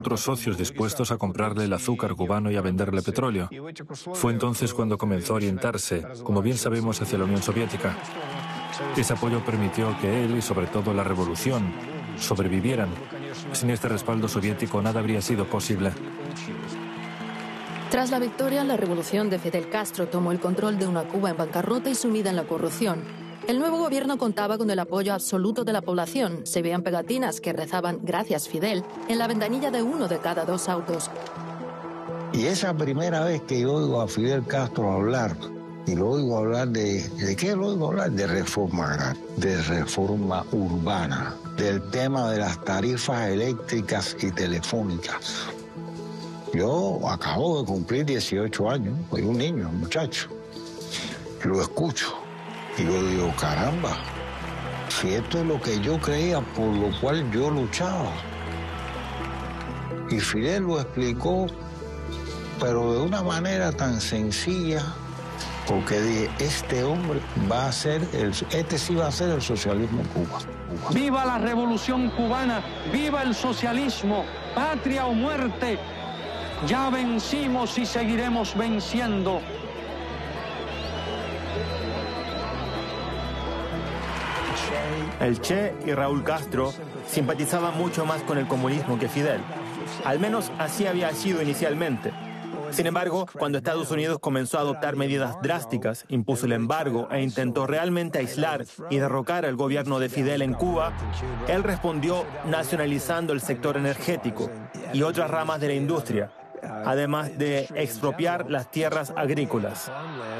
otros socios dispuestos a comprarle el azúcar cubano y a venderle petróleo. Fue entonces cuando comenzó a orientarse, como bien sabemos, hacia la Unión Soviética. Ese apoyo permitió que él y sobre todo la revolución sobrevivieran. Sin este respaldo soviético nada habría sido posible. Tras la victoria, la revolución de Fidel Castro tomó el control de una Cuba en bancarrota y sumida en la corrupción. El nuevo gobierno contaba con el apoyo absoluto de la población. Se veían pegatinas que rezaban "Gracias, Fidel" en la ventanilla de 1 de cada 2 autos. Y esa primera vez que yo oigo a Fidel Castro hablar, y lo oigo hablar ¿de qué lo oigo hablar? De reforma agraria, de reforma urbana, del tema de las tarifas eléctricas y telefónicas. Yo acabo de cumplir 18 años, soy un niño, un muchacho. Lo escucho y yo digo, caramba, si esto es lo que yo creía, por lo cual yo luchaba. Y Fidel lo explicó, pero de una manera tan sencilla, porque dije, este hombre va a ser, este sí va a ser el socialismo en Cuba. ¡Viva la revolución cubana! ¡Viva el socialismo! ¡Patria o muerte! Ya vencimos y seguiremos venciendo. El Che y Raúl Castro simpatizaban mucho más con el comunismo que Fidel. Al menos así había sido inicialmente. Sin embargo, cuando Estados Unidos comenzó a adoptar medidas drásticas, impuso el embargo e intentó realmente aislar y derrocar al gobierno de Fidel en Cuba, él respondió nacionalizando el sector energético y otras ramas de la industria, además de expropiar las tierras agrícolas.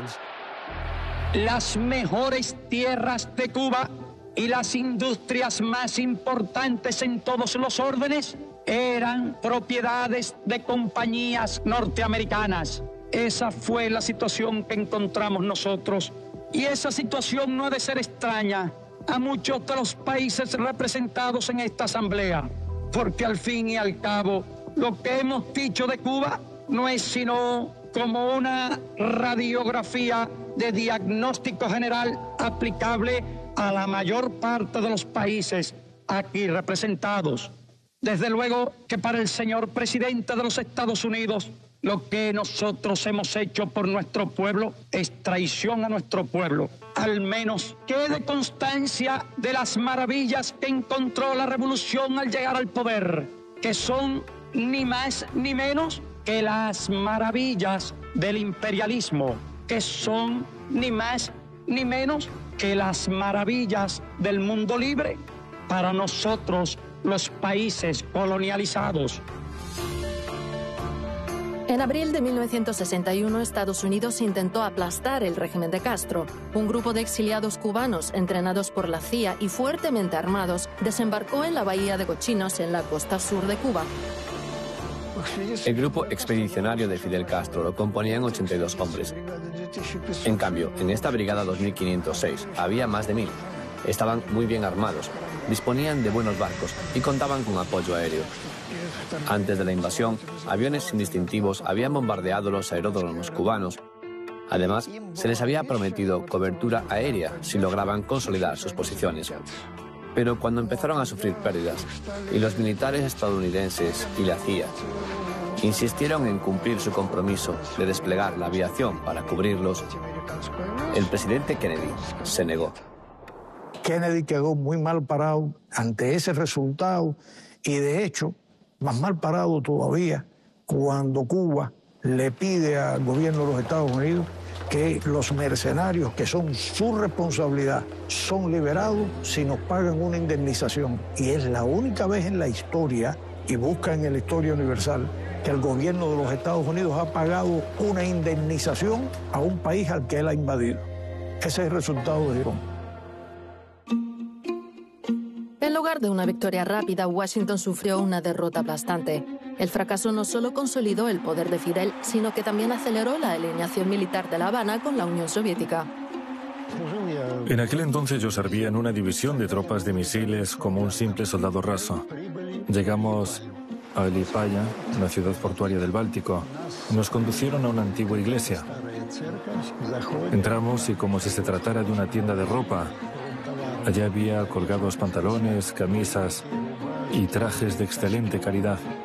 Las mejores tierras de Cuba y las industrias más importantes en todos los órdenes eran propiedades de compañías norteamericanas. Esa fue la situación que encontramos nosotros. Y esa situación no ha de ser extraña a muchos de los países representados en esta asamblea, porque al fin y al cabo, lo que hemos dicho de Cuba no es sino como una radiografía de diagnóstico general aplicable a la mayor parte de los países aquí representados. Desde luego que para el señor presidente de los Estados Unidos, lo que nosotros hemos hecho por nuestro pueblo es traición a nuestro pueblo. Al menos quede constancia de las maravillas que encontró la revolución al llegar al poder, que son ni más ni menos que las maravillas del imperialismo, que son ni más ni menos que las maravillas del mundo libre para nosotros, los países colonializados. En abril de 1961, Estados Unidos intentó aplastar el régimen de Castro. Un grupo de exiliados cubanos, entrenados por la CIA y fuertemente armados, desembarcó en la bahía de Cochinos, en la costa sur de Cuba. El grupo expedicionario de Fidel Castro lo componían 82 hombres. En cambio, en esta brigada 2506 había más de 1000. Estaban muy bien armados, disponían de buenos barcos y contaban con apoyo aéreo. Antes de la invasión, aviones sin distintivos habían bombardeado los aeródromos cubanos. Además, se les había prometido cobertura aérea si lograban consolidar sus posiciones. Pero cuando empezaron a sufrir pérdidas, y los militares estadounidenses y la CIA insistieron en cumplir su compromiso de desplegar la aviación para cubrirlos, el presidente Kennedy se negó. Kennedy quedó muy mal parado ante ese resultado y de hecho, más mal parado todavía cuando Cuba le pide al gobierno de los Estados Unidos que los mercenarios, que son su responsabilidad, son liberados si nos pagan una indemnización. Y es la única vez en la historia, y busca en la historia universal, que el gobierno de los Estados Unidos ha pagado una indemnización a un país al que él ha invadido. Ese es el resultado de Girón. En lugar de una victoria rápida, Washington sufrió una derrota aplastante. El fracaso no solo consolidó el poder de Fidel, sino que también aceleró la alineación militar de La Habana con la Unión Soviética. En aquel entonces yo servía en una división de tropas de misiles como un simple soldado raso. Llegamos a Liepāja, una ciudad portuaria del Báltico. Nos conducieron a una antigua iglesia. Entramos y como si se tratara de una tienda de ropa, allá había colgados pantalones, camisas y trajes de excelente calidad.